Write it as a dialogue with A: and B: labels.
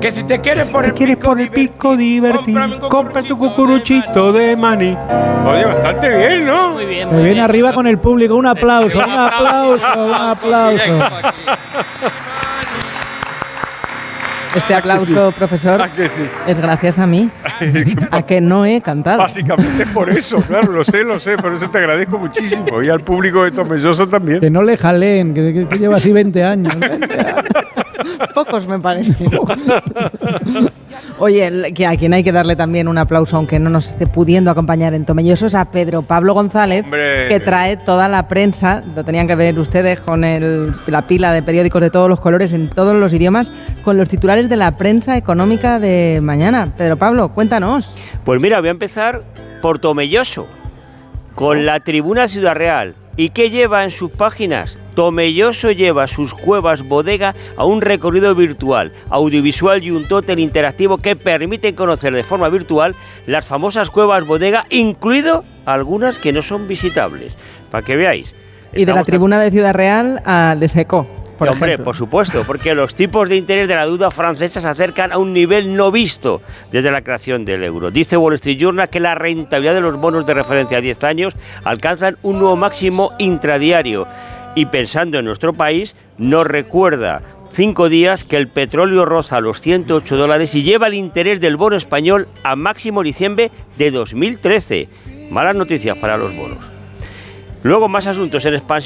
A: Que si te quieres
B: por el pico divertir, compra tu cucuruchito de maní.
C: Oye, bastante bien, ¿no?
D: Muy bien.
E: Se viene arriba con el público. Un aplauso, un aplauso, un aplauso.
F: Este aplauso, profesor, es gracias a mí, a que no he cantado.
C: Básicamente por eso, claro, lo sé, por eso te agradezco muchísimo. Y al público de Tomelloso también.
E: Que no le jaleen, que lleva así 20 años.
F: Pocos me parece. Oye, que a quien hay que darle también un aplauso, aunque no nos esté pudiendo acompañar en Tomelloso, es a Pedro Pablo González,
C: ¡hombre!
F: Que trae toda la prensa, lo tenían que ver ustedes con la pila de periódicos de todos los colores, en todos los idiomas, con los titulares de la prensa económica de mañana. Pedro Pablo, cuéntanos.
D: Pues mira, voy a empezar por Tomelloso, con la Tribuna Ciudad Real. ¿Y qué lleva en sus páginas? Tomelloso lleva sus cuevas bodega a un recorrido virtual, audiovisual y un tótem interactivo que permiten conocer de forma virtual las famosas cuevas bodega, incluido algunas que no son visitables. Para que veáis.
F: Y de la Tribuna de Ciudad Real a Les Echos, por
D: Hombre,
F: ejemplo.
D: por supuesto, porque los tipos de interés de la deuda francesa se acercan a un nivel no visto desde la creación del euro. Dice Wall Street Journal que la rentabilidad de los bonos de referencia a 10 años alcanzan un nuevo máximo intradiario. Y pensando en nuestro país, nos recuerda 5 días que el petróleo roza los $108 y lleva el interés del bono español a máximo diciembre de 2013. Malas noticias para los bonos. Luego más asuntos en expansión.